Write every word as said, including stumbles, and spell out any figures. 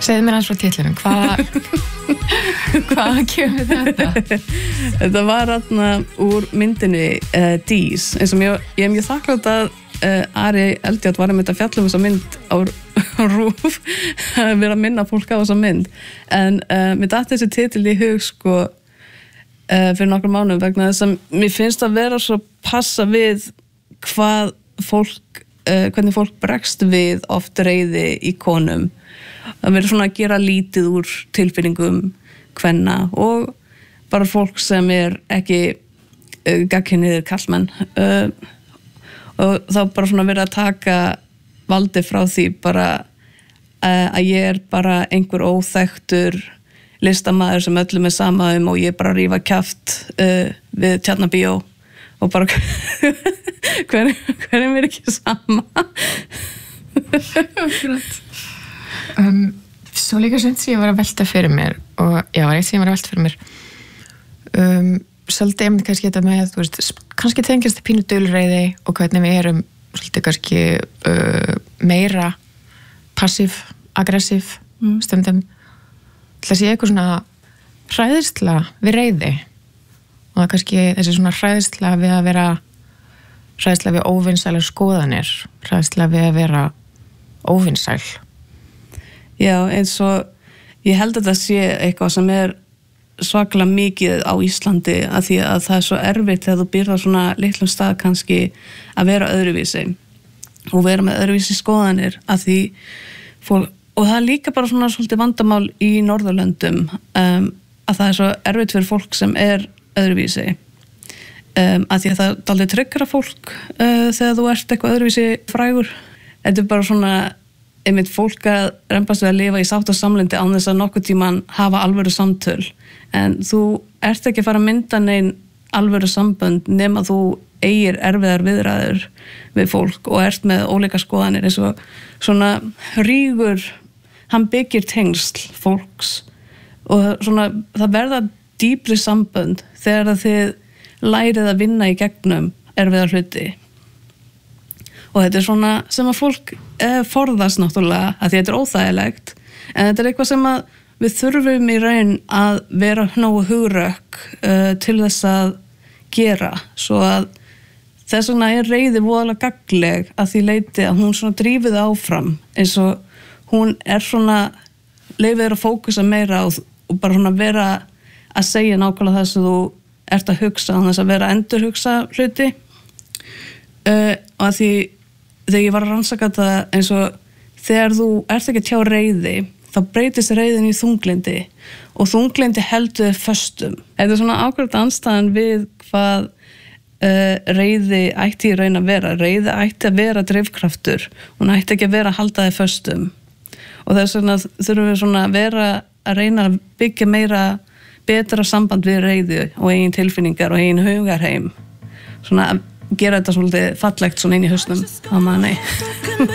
Segðu mér hans frá titlinum, hvað hvað kemur þetta? Þetta var þarna úr myndinni uh, Dís, eins og mjög, ég er mjög þakklátt að uh, Ari Eldjárn var með þetta fjallum þessa mynd á RÚV að vera að minna fólk á þessa mynd, en uh, mér datt þessi titil í hug sko uh, fyrir nokkrum mánuðum vegna þess að mér finnst að vera svo passa við hvað fólk, uh, hvernig fólk bregst við oft reiði í konum, að vera svona að gera lítið úr tilfinningum kvenna og bara fólk sem er ekki uh, gagnkynhneigðir karlmenn uh, og þá bara svona verið að taka valdi frá því bara uh, að ég er bara einhver óþekktur listamaður sem öllum er sama um og ég er bara að rífa kjaft uh, við Tjarnarbíó og bara hver, hver er mér ekki sama. Akkurat. Um, svo líka sem ég var að velta fyrir mér og já, eitt sem ég var að velta fyrir mér um, svolítið einmitt kannski þetta með þú veist, kannski tengist það pínu dulreiði og hvernig við erum svolítið kannski uh, meira passív, aggressív mm. stundum til að sé eitthvað svona hræðsla við reiði og það kannski þessi svona hræðsla við að vera hræðsla við óvinsælar skoðanir, hræðsla við að vera óvinsæl. Já, eins og ég held að það sé eitthvað sem er svaklega mikið á Íslandi að því að það er svo erfitt þegar þú býrð á svona litlum stað kannski að vera öðruvísi og vera með öðruvísi skoðanir að því fólk, og það er líka bara svona svolítið vandamál í Norðurlöndum um, að það er svo erfitt fyrir fólk sem er öðruvísi um, að því að það er aldrei tryggra fólk uh, þegar þú ert eitthvað öðruvísi frægur. Þetta er bara svona einmitt fólk að rembast við að lifa í sátt og samlyndi án þess að nokkuð tíman hafa alvöru samtöl, en þú ert ekki að fara að mynda neinn alvöru sambönd nema þú eigir erfiðar viðræður við fólk og ert með ólíka skoðanir eins og svona rígur, hann byggir tengsl fólks og svona það verða dýpri sambönd þegar þið lærið að vinna í gegnum erfiðar hluti. Og þetta er svona sem að fólk eh, forðast náttúrulega að því þetta er óþægilegt, en þetta er eitthvað sem að við þurfum í raun að vera nógu hugrökk uh, til þess að gera, svo að þess vegna er reiði voðalega gagnleg að því leiti að hún svona drífið áfram, eins og hún er svona leyfið þér að fókusa meira og, og bara svona vera að segja nákvæmlega það sem þú ert að hugsa, þannig að vera að endurhugsa hluti uh, og að því þegar ég var að rannsaka þetta eins og þegar þú ert ekki að tjá reiði þá breytist reiðin í þunglindi og þunglindi heldur þér föstum. Þetta er svona ákveðið andstæðan við hvað uh, reiði ætti í raun að vera. Reiði ætti að vera drifkraftur, hún ætti ekki að vera að halda þér föstum og þess vegna þurfum við svona að vera að reyna að byggja meira betra samband við reiði og eigin tilfinningar og eigin hugarheim, svona að gera þetta svolítið fallegt svona inn í hausnum á manni.